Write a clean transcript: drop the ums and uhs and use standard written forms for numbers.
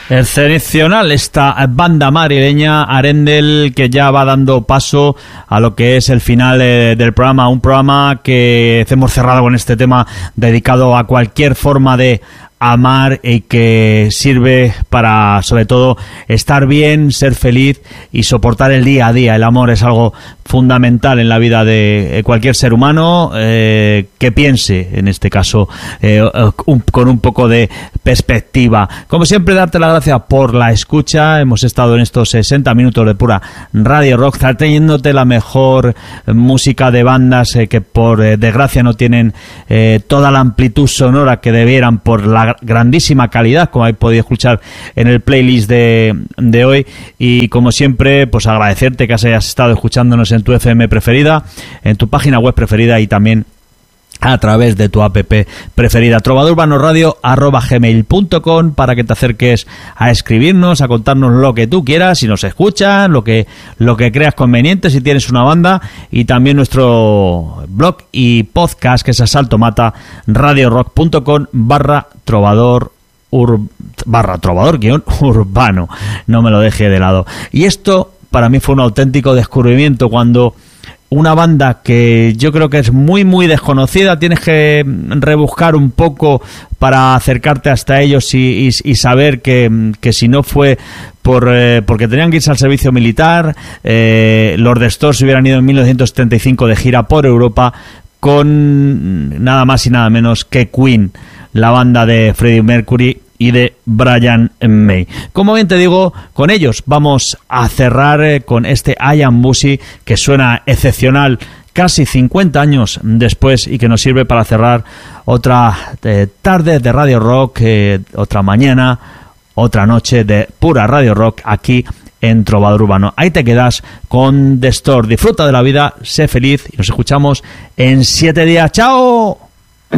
Excepcional esta banda madrileña Arendel, que ya va dando paso a lo que es el final del programa, un programa que hemos cerrado con este tema dedicado a cualquier forma de amar y que sirve para, sobre todo, estar bien, ser feliz y soportar el día a día. El amor es algo fundamental en la vida de cualquier ser humano que piense, en este caso, con un poco de perspectiva. Como siempre, darte las gracias por la escucha. Hemos estado en estos 60 minutos de pura Radio Rock, trayéndote la mejor música de bandas que por desgracia no tienen toda la amplitud sonora que debieran por la grandísima calidad, como habéis podido escuchar en el playlist de hoy. Y como siempre, pues agradecerte que hayas estado escuchándonos en tu FM preferida, en tu página web preferida y también a través de tu app preferida, trovadurbanorradio@gmail.com, para que te acerques a escribirnos, a contarnos lo que tú quieras, si nos escuchas, lo que creas conveniente, si tienes una banda, y también nuestro blog y podcast, que es asaltomata.radiorock.com/trovador _urbano, no me lo deje de lado. Y esto para mí fue un auténtico descubrimiento, cuando una banda que yo creo que es muy muy desconocida, tienes que rebuscar un poco para acercarte hasta ellos y saber que si no fue porque tenían que irse al servicio militar, los The Stores se hubieran ido en 1975 de gira por Europa con nada más y nada menos que Queen, la banda de Freddie Mercury y de Brian May. Como bien te digo, con ellos vamos a cerrar con este I Am Busy, que suena excepcional casi 50 años después y que nos sirve para cerrar otra tarde de Radio Rock, otra mañana, otra noche de pura Radio Rock aquí en Trovador Urbano. Ahí te quedas con The Store. Disfruta de la vida, sé feliz y nos escuchamos en 7 días. ¡Chao!